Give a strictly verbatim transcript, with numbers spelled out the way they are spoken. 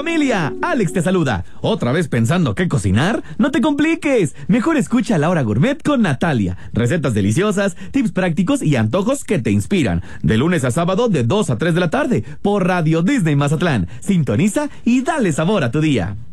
Familia, Alex te saluda. ¿Otra vez pensando qué cocinar? No te compliques. Mejor escucha La Hora Gourmet con Natalia. Recetas deliciosas, tips prácticos y antojos que te inspiran. De lunes a sábado de dos a tres de la tarde por Radio Disney Mazatlán. Sintoniza y dale sabor a tu día.